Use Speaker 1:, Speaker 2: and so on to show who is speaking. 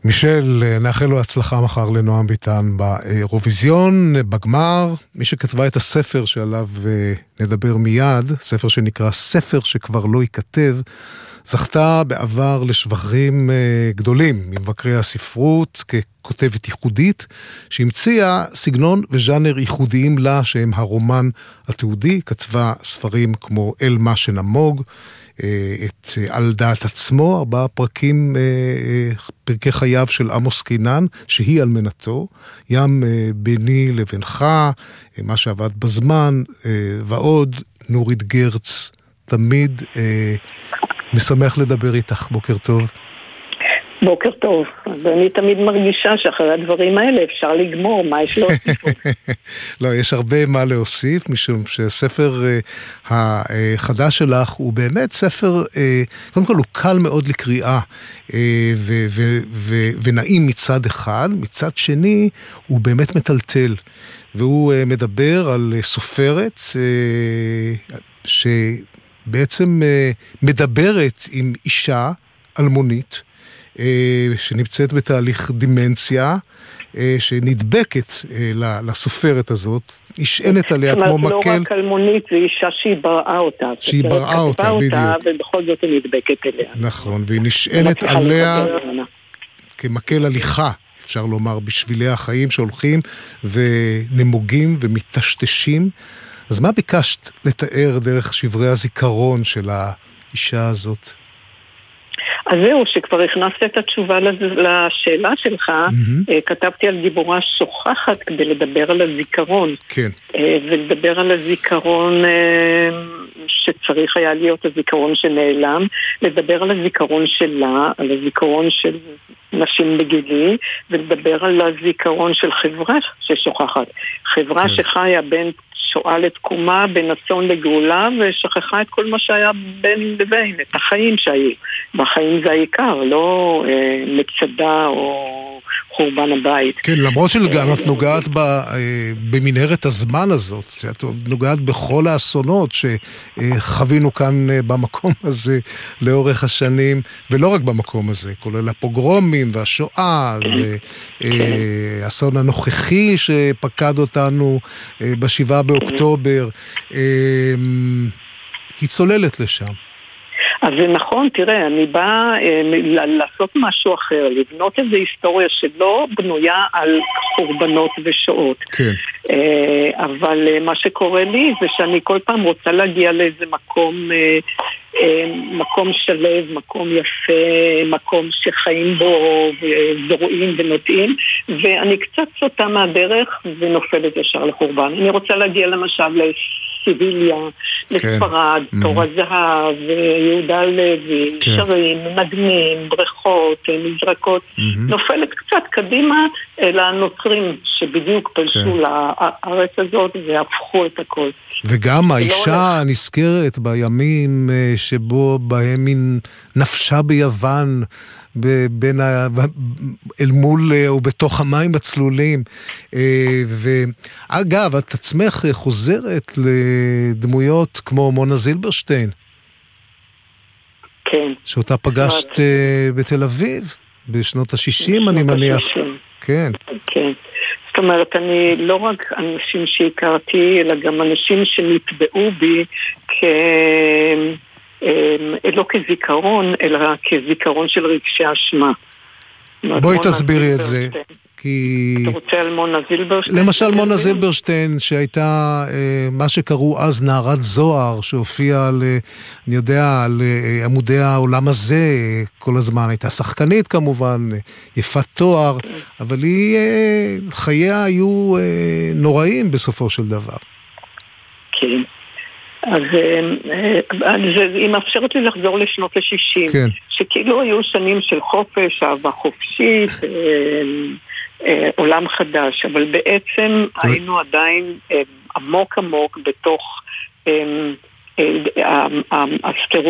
Speaker 1: מישל, נאחל לו הצלחה מחר לנועם ביטן באירוויזיון, בגמר. מי שכתבה את הספר שעליו נדבר מיד, ספר שנקרא ספר שכבר לא ייכתב, זכתה בעבר לשבחים גדולים ממבקרי הספרות ככותבת ייחודית, שהמציאה סגנון וז'אנר ייחודיים לה, שהם הרומן התיעודי. כתבה ספרים כמו אל מה שנמוג, את על דעת עצמו, 4 פרקים, פרקי חייו של עמוס קינן, שהיא אלמנתו, ים ביני לבינך, מה שעבד בזמן, ועוד. נורית גרץ, תמיד משמח לדבר איתך. בוקר טוב.
Speaker 2: בוקר טוב. ואני תמיד מרגישה שאחרי הדברים האלה אפשר לגמור, מה יש להוסיף?
Speaker 1: לא, יש הרבה מה להוסיף, משום שספר החדש שלך הוא באמת ספר, קודם כל הוא קל מאוד לקריאה, ונעים מצד אחד, מצד שני הוא באמת מטלטל, והוא מדבר על סופרת שבעצם מדברת עם אישה אלמונית, שנמצאת בתהליך דימנציה, שנדבקת לסופרת הזאת, נשענת עליה כמו מקל.
Speaker 2: זאת אומרת, לא רק אלמונית, זה אישה שהיא בראה אותה.
Speaker 1: שהיא בראה אותה, בדיוק.
Speaker 2: ובכל זאת היא נדבקת אליה.
Speaker 1: נכון, והיא נשענת עליה כמקל הליכה, אפשר לומר, בשבילי החיים שהולכים ונמוגים ומתשתשים. אז מה ביקשת לתאר דרך שברי הזיכרון של האישה הזאת?
Speaker 2: אז זהו, שכבר הכנסת את התשובה לשאלה שלך, כתבתי על גיבורה שוכחת כדי לדבר על הזיכרון.
Speaker 1: כן.
Speaker 2: ולדבר על הזיכרון שצריך היה להיות הזיכרון שנעלם, לדבר על הזיכרון שלה, על הזיכרון של נשים בגילי, ולדבר על הזיכרון של חברה ששוכחת. חברה שחיה בין שואה לתקומה, בין אסון לגאולה, ושכחה את כל מה שהיה בין לבין, את החיים שהיו. והחיים זה העיקר, לא מצדה או חורבן הבית.
Speaker 1: כן, למרות שגם את נוגעת במנהרת הזמן הזאת, את נוגעת בכל האסונות שחווינו כאן במקום הזה לאורך השנים, ולא רק במקום הזה, כולל הפוגרומים והשואה, והאסון הנוכחי שפקד אותנו ב7 באוקטובר, היא צוללת לשם.
Speaker 2: אז זה נכון, תראה, אני באה לעשות משהו אחר, לבנות איזו היסטוריה שלא בנויה על חורבנות ושואות.
Speaker 1: כן.
Speaker 2: אבל מה שקורה לי זה שאני כל פעם רוצה להגיע לאיזה מקום שלב, מקום יפה, מקום שחיים בו וזורעים ונוטעים, ואני קצת סוטה מהדרך ונופלת ישר לחורבן. אני רוצה להגיע למשל לסיביליה, לספרד, תור הזהב, יהודה הלוי, שרים, מנגנים, בריכות, מזרקות, נופלת קצת קדימה לנוצרים שבדיוק פלשו לארץ הזאת והפכו את הכל.
Speaker 1: וגם האישה נזכרת בימים שבו בהם היא נפשה ביוון, אל מול או בתוך המים הצלולים. ואגב, את עצמך חוזרת לדמויות כמו מונה זילברשטיין.
Speaker 2: כן.
Speaker 1: שאותה פגשת בתל אביב בשנות ה-60, אני מניח. כן.
Speaker 2: כן. זאת אומרת, אני לא רק אנשים שהכרתי, אלא גם אנשים שנטבעו בי לא כזיכרון, אלא כזיכרון של רגשי אשמה.
Speaker 1: בואי תסבירי את זה.
Speaker 2: אתה רוצה על מונה זילברשטיין?
Speaker 1: למשל מונה זילברשטיין, שהייתה מה שקראו אז נערת זוהר, שהופיעה אני יודע, על עמודי העולם הזה כל הזמן. הייתה שחקנית כמובן, יפת תואר, אבל חייה היו נוראים בסופו של דבר.
Speaker 2: כן. אז היא מאפשרת לי לחזור לשנות ה-60,
Speaker 1: כן.
Speaker 2: שכאילו היו שנים של חופש, אהבה חופשית, עולם חדש, אבל בעצם היינו עדיין עמוק בתוך הסטרואידים